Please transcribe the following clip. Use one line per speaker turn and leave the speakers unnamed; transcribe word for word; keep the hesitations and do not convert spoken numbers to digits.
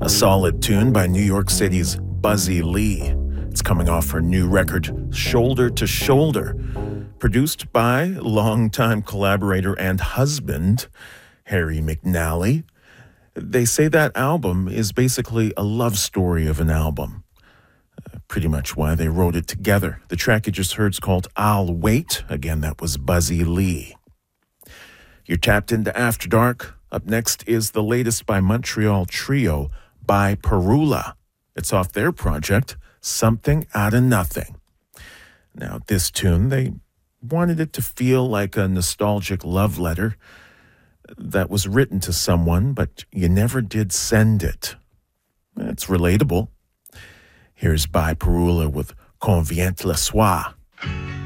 solid tune by New York City's Buzzy Lee. It's coming off her new record, Shoulder to Shoulder, produced by longtime collaborator and husband, Harry McNally. They say that album is basically a love story of an album. Uh, pretty much why they wrote it together. The track you just heard is called I'll Wait. Again, that was Buzzy Lee. You're tapped into After Dark. Up next is the latest by Montreal trio, By Perula. It's off their project, Something Outta Nothing. Now, this tune, they wanted it to feel like a nostalgic love letter that was written to someone, but you never did send it. It's relatable. Here's By Perula with Quand vient le soir.